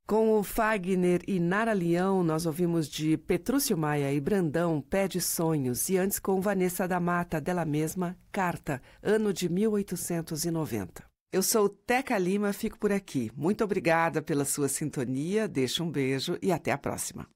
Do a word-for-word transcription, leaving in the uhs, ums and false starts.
Com o Fagner e Nara Leão, nós ouvimos de Petrúcio Maia e Brandão, Pé de Sonhos, e antes com Vanessa da Mata, dela mesma, Carta, ano de mil oitocentos e noventa. Eu sou Teca Lima, fico por aqui. Muito obrigada pela sua sintonia, deixo um beijo e até a próxima.